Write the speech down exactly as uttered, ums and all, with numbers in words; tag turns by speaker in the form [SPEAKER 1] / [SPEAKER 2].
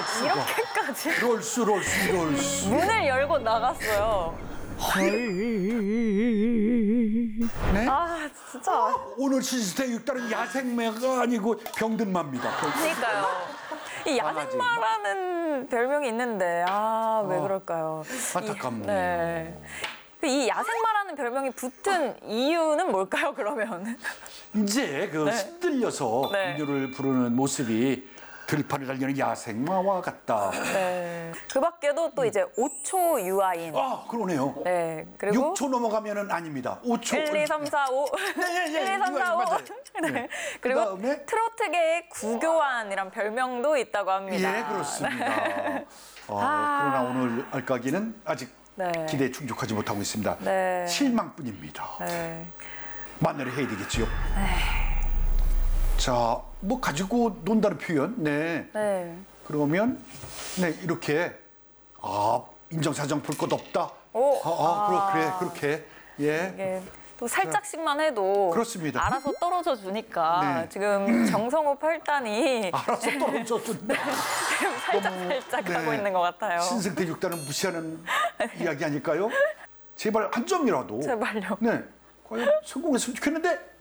[SPEAKER 1] 수가.
[SPEAKER 2] 이렇게까지
[SPEAKER 1] 이럴 수, 이럴 수, 이럴 수.
[SPEAKER 2] 문을 열고 나갔어요.
[SPEAKER 1] 네?
[SPEAKER 2] 아 진짜.
[SPEAKER 1] 오늘 시스템 육단은 야생매가 아니고 병든마입니다.
[SPEAKER 2] 그러니까요. 이
[SPEAKER 1] 강아지.
[SPEAKER 2] 야생마라는 별명이 있는데 아 왜
[SPEAKER 1] 어,
[SPEAKER 2] 그럴까요?
[SPEAKER 1] 안타깝네요.
[SPEAKER 2] 이, 네. 이 야생마라는 별명이 붙은 이유는 뭘까요? 그러면
[SPEAKER 1] 이제 그
[SPEAKER 2] 네.
[SPEAKER 1] 시들려서
[SPEAKER 2] 네.
[SPEAKER 1] 인류를 부르는 모습이 들판을 달리는 야생마와 같다.
[SPEAKER 2] 네. 그 밖에도 또 이제 오초 유아인.
[SPEAKER 1] 아, 그러네요.
[SPEAKER 2] 네. 그리고
[SPEAKER 1] 육 초 넘어가면은 아닙니다. 오 초.
[SPEAKER 2] 일, 이, 삼, 사, 오.
[SPEAKER 1] 네, 예, 예.
[SPEAKER 2] 일, 이, 삼, 사, 오.
[SPEAKER 1] 맞아요.
[SPEAKER 2] 네.
[SPEAKER 1] 네.
[SPEAKER 2] 그리고
[SPEAKER 1] 그다음에
[SPEAKER 2] 트로트계의 구교환이란 별명도 있다고 합니다.
[SPEAKER 1] 예, 그렇습니다. 아,
[SPEAKER 2] 아.
[SPEAKER 1] 그러나 오늘 알까기는 아직
[SPEAKER 2] 네.
[SPEAKER 1] 기대에 충족하지 못하고 있습니다.
[SPEAKER 2] 네.
[SPEAKER 1] 실망뿐입니다.
[SPEAKER 2] 네.
[SPEAKER 1] 만회를 해야 되겠지요. 자, 뭐 가지고 논다는 표현. 네.
[SPEAKER 2] 네.
[SPEAKER 1] 그러면 네 이렇게 아 인정사정 볼 것 없다.
[SPEAKER 2] 오.
[SPEAKER 1] 아, 아,
[SPEAKER 2] 아.
[SPEAKER 1] 그래 그렇게 예.
[SPEAKER 2] 이게 또 살짝씩만 해도
[SPEAKER 1] 그렇습니다.
[SPEAKER 2] 알아서 떨어져 주니까
[SPEAKER 1] 네.
[SPEAKER 2] 지금 정성호 팔단이
[SPEAKER 1] 알아서 떨어졌습니다.
[SPEAKER 2] 지금 살짝 살짝 하고 있는 것 같아요.
[SPEAKER 1] 신생태 육단은 무시하는 이야기 아닐까요? 제발 한 점이라도.
[SPEAKER 2] 제발요.
[SPEAKER 1] 네. 과연 성공했으면 좋겠는데.